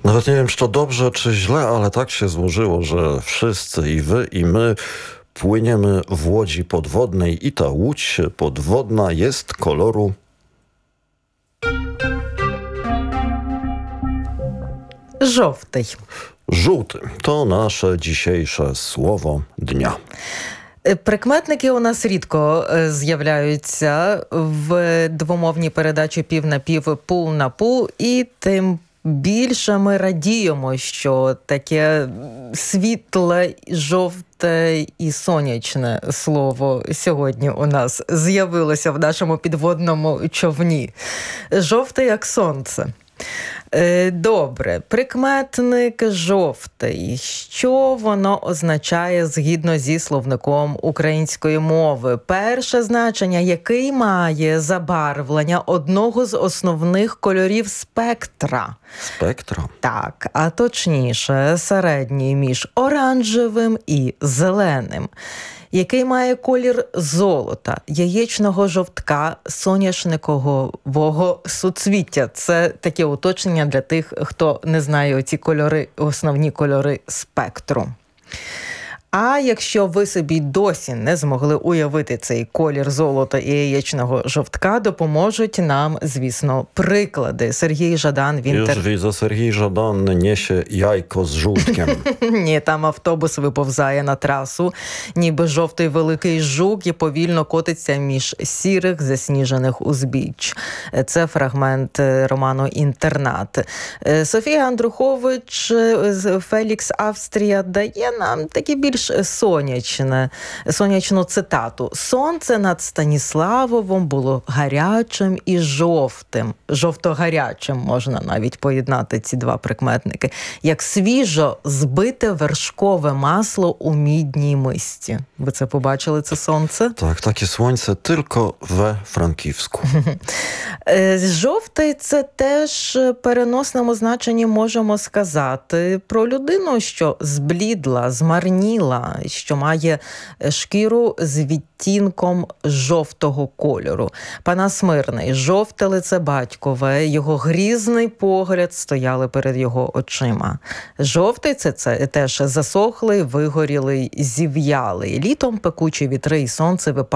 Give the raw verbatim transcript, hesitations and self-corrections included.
Nawet nie wiem, czy to dobrze, czy źle, ale tak się złożyło, że wszyscy, i wy, i my, płyniemy w łodzi podwodnej i ta łódź podwodna jest koloru... Жовтий. Żółty. To nasze dzisiejsze słowo dnia. Прикметники у нас рідко е, з'являються в двомовній передачі «Пів на пів», «Пул на пул», і тим більше ми радіємо, що таке світле, жовте і сонячне слово сьогодні у нас з'явилося в нашому підводному човні. Жовте, як сонце. Добре, прикметник жовтий. Що воно означає згідно зі словником української мови? Перше значення, який має забарвлення одного з основних кольорів спектра. Спектра? Так, а точніше, середній між оранжевим і зеленим. Який має колір золота, яєчного жовтка, соняшникового суцвіття. Це таке уточнення для тих, хто не знає оці кольори, основні кольори спектру. А якщо ви собі досі не змогли уявити цей колір золота і яєчного жовтка, допоможуть нам, звісно, приклади. Сергій Жадан, він... Już widzę, Сергій Жадан niesie jajko z żółtkiem. Ні, там автобус виповзає на трасу, ніби жовтий великий жук, і повільно котиться між сірих засніжених узбіч. Це фрагмент роману «Інтернат». Софія Андрухович з Фелікс Австрія дає нам такі більш сонячне, сонячну цитату. «Сонце над Станіславовом було гарячим і жовтим». Жовто-гарячим можна навіть поєднати ці два прикметники. Як свіжо збите вершкове масло у мідній мисці. Ви це побачили, це сонце? Так, takie słońce tylko we Frankівську. Жовтий – це теж в переносному значенні можемо сказати про людину, що зблідла, змарніла, що має шкіру з відтінком жовтого кольору. Панас Мирний, жовте лице батькове, його грізний погляд стояли перед його очима. Жовтий – це, це теж засохлий, вигорілий, зів'ялий. Літом пекучі вітри і сонце випали